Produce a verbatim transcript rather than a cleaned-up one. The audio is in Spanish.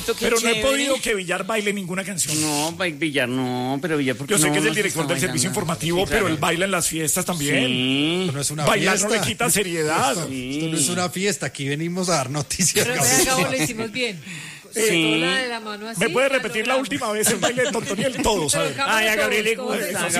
bonito, qué Pero chévere. no he podido que Villar baile ninguna canción. No, ba- Villar no, pero Villar porque Yo sé no, que es no el se director está del servicio bailando. informativo, Sí, claro. pero él baila en las fiestas también. Sí. Esto no es una Bailar fiesta. no le quita seriedad. Esto, Sí. esto no es una fiesta, aquí venimos a dar noticias. Pero vea, Gabo, lo hicimos bien. Sí. La de la mano así, ¿Me puede la repetir la logramos. última vez el baile de Tontoniel? Todo, ¿sabes? Pero Ay, a todos, Gabriel le todos. gusta. Eso a sí,